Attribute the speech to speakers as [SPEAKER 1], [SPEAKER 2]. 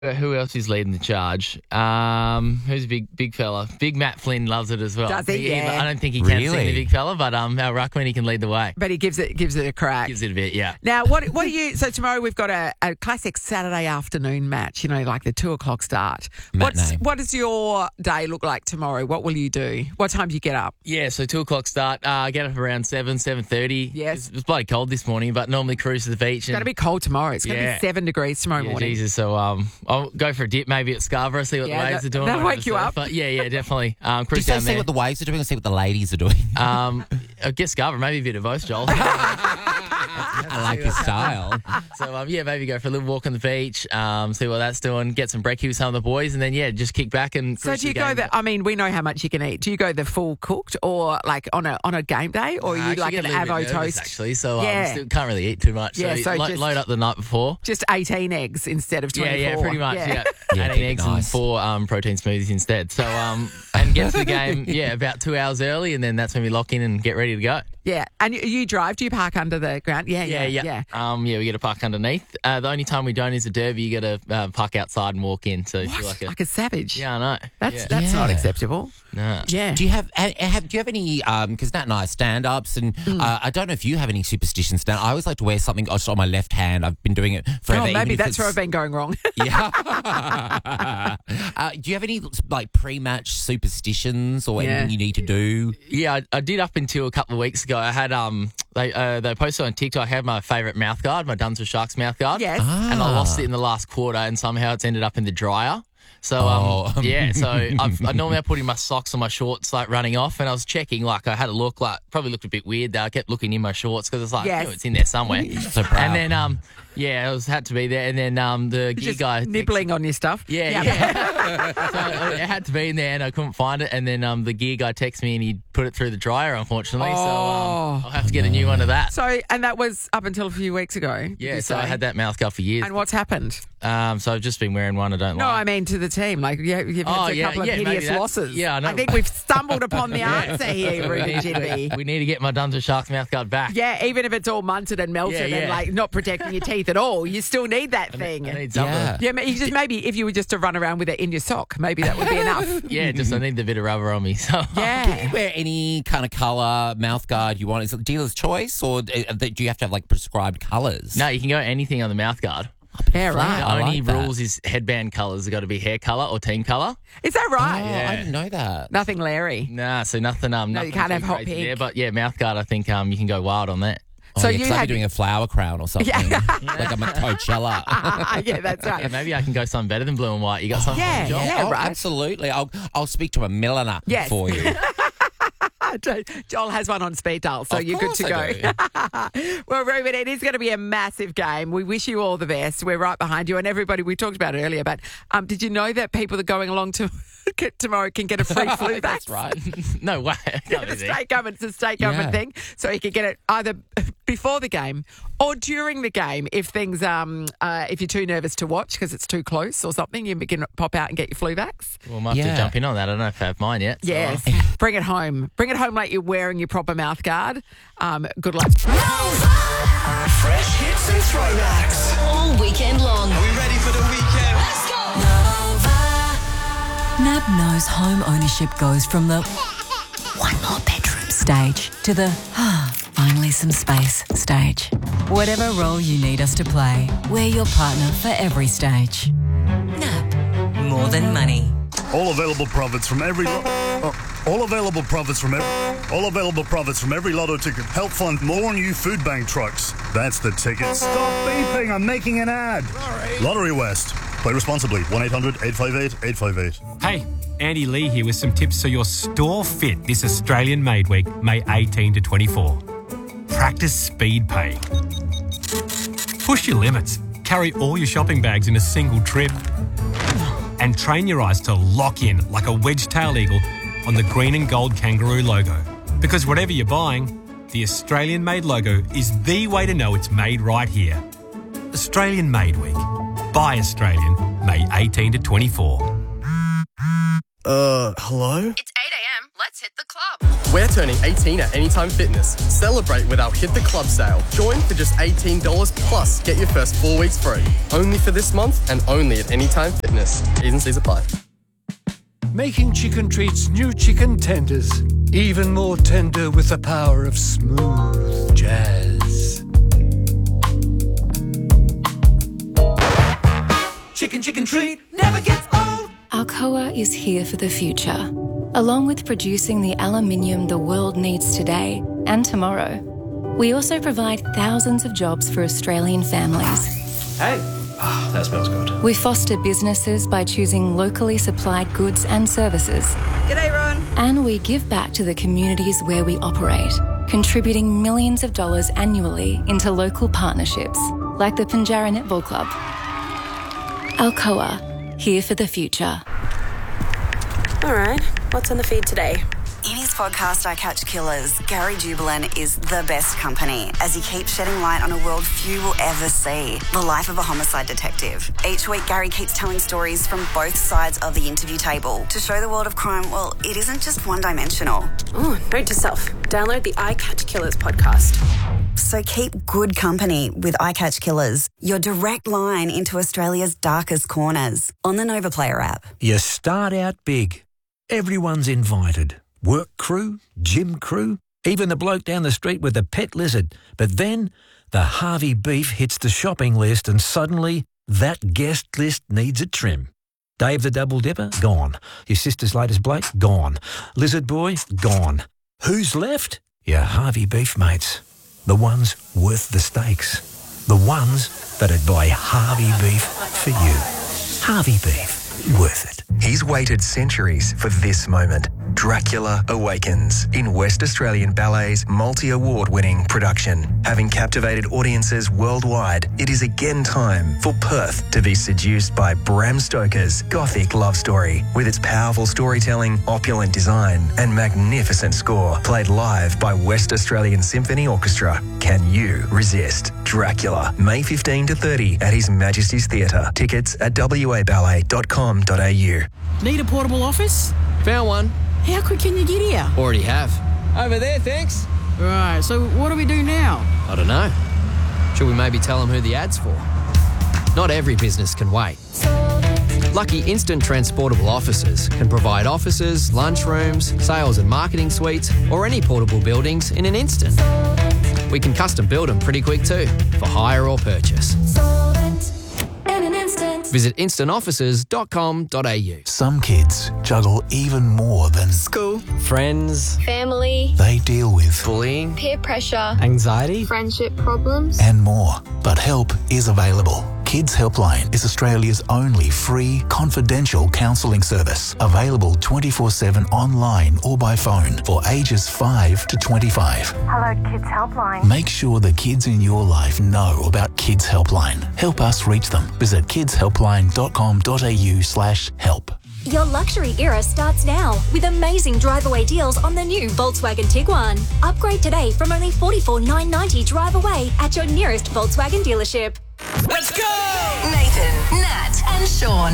[SPEAKER 1] Who else is leading the charge? Who's a big fella? Big Matt Flynn loves it as well.
[SPEAKER 2] Does he? Yeah.
[SPEAKER 1] I don't think he can sing the big fella, but our ruckman, he can lead the way.
[SPEAKER 2] But he gives it a crack.
[SPEAKER 1] Gives it a bit, yeah.
[SPEAKER 2] Now, what do you? So tomorrow we've got a classic Saturday afternoon match. You know, like the 2:00 start. What does your day look like tomorrow? What will you do? What time do you get up?
[SPEAKER 1] Yeah, so 2:00 start. Get up around 7:30.
[SPEAKER 2] Yes,
[SPEAKER 1] it was bloody cold this morning, but normally cruise to the beach.
[SPEAKER 2] It's going to be cold tomorrow. It's going to be 7 degrees tomorrow morning.
[SPEAKER 1] Jesus. So I'll go for a dip maybe at Scarborough, see what the waves are doing.
[SPEAKER 2] That'll wake you up.
[SPEAKER 1] But yeah, definitely.
[SPEAKER 3] Did
[SPEAKER 1] Cruise
[SPEAKER 3] you
[SPEAKER 1] down
[SPEAKER 3] see
[SPEAKER 1] there.
[SPEAKER 3] what the waves are doing or see what the ladies are doing?
[SPEAKER 1] I guess Scarborough, maybe a bit of both, Joel.
[SPEAKER 3] I like your style.
[SPEAKER 1] So, maybe go for a little walk on the beach, see what that's doing, get some brekkie with some of the boys, and then, just kick back and
[SPEAKER 2] So do you go we know how much you can eat. Do you go the full cooked or like on a game day or you like an avo toast?
[SPEAKER 1] Actually, so still can't really eat too much.
[SPEAKER 2] Yeah, so just
[SPEAKER 1] load up the night before.
[SPEAKER 2] Just 18 eggs instead of 24.
[SPEAKER 1] Yeah, pretty much, yeah. 18 eggs
[SPEAKER 3] nice.
[SPEAKER 1] and 4 protein smoothies instead. So, and get to the game, about 2 hours early, and then that's when we lock in and get ready to go.
[SPEAKER 2] Yeah, and you drive? Do you park under the ground? Yeah.
[SPEAKER 1] We get to park underneath. The only time we don't is a derby. You got to park outside and walk in. So if you're
[SPEAKER 2] like a savage.
[SPEAKER 1] Yeah, I know.
[SPEAKER 2] That's not acceptable.
[SPEAKER 1] No.
[SPEAKER 2] Yeah.
[SPEAKER 3] Do you have any? Because Nat and I are stand-ups, and I don't know if you have any superstitions. Now, I always like to wear something just on my left hand. I've been doing it forever.
[SPEAKER 2] Oh, maybe that's where I've been going wrong.
[SPEAKER 3] Yeah. Do you have any like pre-match superstitions or anything you need to do?
[SPEAKER 1] Yeah, I did up until a couple of weeks ago. I had they posted on TikTok. I had my favourite mouth guard, my Dunsville Sharks mouth guard.
[SPEAKER 2] Yes.
[SPEAKER 1] And I lost it in the last quarter, and somehow it's ended up in the dryer. So so I normally put in my socks or my shorts like running off, and I was checking I had a look probably looked a bit weird though. I kept looking in my shorts because it's it's in there somewhere.
[SPEAKER 3] So proud.
[SPEAKER 1] And then it had to be there, and then the gear guy
[SPEAKER 2] nibbling on your stuff.
[SPEAKER 1] Yeah. So it had to be in there, and I couldn't find it, and then the gear guy texted me and he put it through the dryer, unfortunately. So I'll have to get a new one of that.
[SPEAKER 2] So and that was up until a few weeks ago.
[SPEAKER 1] Yeah, so I had that mouth guard for years.
[SPEAKER 2] And what's happened?
[SPEAKER 1] So I've just been wearing one I don't like.
[SPEAKER 2] No, I mean to the team. Like you've had a couple of hideous losses.
[SPEAKER 1] Yeah, I know.
[SPEAKER 2] I think we've stumbled upon the answer here, Ruben Ginby.
[SPEAKER 1] We need to get my Dunsville Sharks mouth guard back.
[SPEAKER 2] Yeah, even if it's all munted and melted and not protecting your teeth at all, you still need that thing.
[SPEAKER 1] I need something.
[SPEAKER 2] Yeah, maybe if you were just to run around with it in your sock, maybe that would be enough.
[SPEAKER 1] I need the bit of rubber on me. So
[SPEAKER 2] yeah.
[SPEAKER 3] Do you wear any kind of colour mouth guard you want? Is it dealer's choice, or do you have to have prescribed colours?
[SPEAKER 1] No, you can go anything on the mouth guard.
[SPEAKER 2] Yeah, right.
[SPEAKER 1] The only rules is headband colours have got to be hair colour or team colour.
[SPEAKER 2] Is that right?
[SPEAKER 3] Oh, I didn't know that.
[SPEAKER 2] Nothing Larry.
[SPEAKER 1] Nah, so nothing.
[SPEAKER 2] No, you can't have hot pink.
[SPEAKER 1] There, but mouth guard. I think you can go wild on that.
[SPEAKER 3] So you had doing a flower crown or something, like I'm a Coachella.
[SPEAKER 2] Yeah, that's right.
[SPEAKER 1] Yeah, maybe I can go something better than blue and white. You got something?
[SPEAKER 2] Right.
[SPEAKER 3] Absolutely. I'll speak to a milliner for you.
[SPEAKER 2] Joel has one on speed dial, so you're good to go. Well, Ruben, it is going to be a massive game. We wish you all the best. We're right behind you, and everybody. We talked about it earlier, but did you know that people that are going along to tomorrow can get a free flu vax?
[SPEAKER 1] That's right. No way.
[SPEAKER 2] It's a state government thing, so you can get it either before the game or during the game if things if you're too nervous to watch because it's too close or something. You can pop out and get your flu vax.
[SPEAKER 1] Well, I might have to jump in on that. I don't know if I have mine yet. So.
[SPEAKER 2] Yes, bring it home. Bring it home like you're wearing your proper mouth guard. Good luck.
[SPEAKER 4] Nova! Fresh hits and throwbacks.
[SPEAKER 5] All weekend long.
[SPEAKER 4] Are we ready for the weekend?
[SPEAKER 5] Let's go! Nova.
[SPEAKER 6] NAB knows home ownership goes from the one more bedroom stage to the finally some space stage. Whatever role you need us to play, we're your partner for every stage. NAB, more than money.
[SPEAKER 7] All available profits from every lotto ticket help fund more new food bank trucks. That's the ticket. Stop beeping, I'm making an ad. Sorry. Lottery West. Play responsibly. 1-800-858-858.
[SPEAKER 8] Hey, Andy Lee here with some tips so your store fit this Australian Made Week, May 18 to 24. Practice speed pay. Push your limits. Carry all your shopping bags in a single trip. And train your eyes to lock in like a wedge-tailed eagle on the green and gold kangaroo logo. Because whatever you're buying, the Australian Made logo is the way to know it's made right here. Australian Made Week. Buy Australian, May 18 to 24.
[SPEAKER 7] Hello?
[SPEAKER 9] It's 8 a.m. Let's Let's hit the club.
[SPEAKER 10] We're turning 18 at Anytime Fitness. Celebrate with our Hit the Club sale. Join for just $18 plus get your first 4 weeks free. Only for this month and only at Anytime Fitness. T's and C's apply.
[SPEAKER 11] Making chicken treats new chicken tenders. Even more tender with the power of smooth jazz.
[SPEAKER 12] Chicken treat never gets old.
[SPEAKER 13] Alcoa is here for the future, along with producing the aluminium the world needs today and tomorrow. We also provide thousands of jobs for Australian families.
[SPEAKER 12] Hey, that smells good.
[SPEAKER 13] We foster businesses by choosing locally supplied goods and services.
[SPEAKER 14] G'day, Ron.
[SPEAKER 13] And we give back to the communities where we operate, contributing millions of dollars annually into local partnerships, like the Pinjarra Netball Club. Alcoa, here for the future.
[SPEAKER 15] All right, what's on the feed today?
[SPEAKER 16] In his podcast, I Catch Killers, Gary Jubelin is the best company as he keeps shedding light on a world few will ever see, the life of a homicide detective. Each week, Gary keeps telling stories from both sides of the interview table to show the world of crime, well, it isn't just one-dimensional.
[SPEAKER 15] Oh, note to self, download the I Catch Killers podcast.
[SPEAKER 16] So keep good company with I Catch Killers, your direct line into Australia's darkest corners, on the Nova Player app.
[SPEAKER 11] You start out big. Everyone's invited. Work crew, gym crew, even the bloke down the street with the pet lizard. But then the Harvey beef hits the shopping list and suddenly that guest list needs a trim. Dave the Double Dipper? Gone. Your sister's latest bloke? Gone. Lizard boy? Gone. Who's left? Your Harvey beef mates. The ones worth the stakes. The ones that'd buy Harvey beef for you. Harvey beef. Worth it.
[SPEAKER 17] He's waited centuries for this moment. Dracula Awakens in West Australian Ballet's multi-award-winning production. Having captivated audiences worldwide, it is again time for Perth to be seduced by Bram Stoker's gothic love story. With its powerful storytelling, opulent design, and magnificent score, played live by West Australian Symphony Orchestra. Can you resist Dracula? May 15 to 30 at His Majesty's Theatre. Tickets at waballet.com.au.
[SPEAKER 18] Need a portable office?
[SPEAKER 10] Found one.
[SPEAKER 18] How quick can you get here?
[SPEAKER 10] Already have. Over there, thanks.
[SPEAKER 18] Right, so what do we do now?
[SPEAKER 10] I don't know. Should we maybe tell them who the ad's for? Not every business can wait. Lucky Instant Transportable Offices can provide offices, lunchrooms, sales and marketing suites, or any portable buildings in an instant. We can custom build them pretty quick too, for hire or purchase. Visit instantoffices.com.au.
[SPEAKER 19] Some kids juggle even more than
[SPEAKER 10] school, friends,
[SPEAKER 20] family.
[SPEAKER 19] They deal with
[SPEAKER 10] bullying,
[SPEAKER 20] peer pressure,
[SPEAKER 10] anxiety,
[SPEAKER 20] friendship problems,
[SPEAKER 19] and more. But help is available. Kids Helpline is Australia's only free, confidential counselling service. Available 24/7 online or by phone for ages 5 to 25.
[SPEAKER 21] Hello, Kids Helpline.
[SPEAKER 19] Make sure the kids in your life know about Kids Helpline. Help us reach them. Visit kidshelpline.com.au/help.
[SPEAKER 22] Your luxury era starts now with amazing drive-away deals on the new Volkswagen Tiguan. Upgrade today from only $44,990 drive-away at your nearest Volkswagen dealership.
[SPEAKER 9] Let's go! Nathan, Nat, and Sean.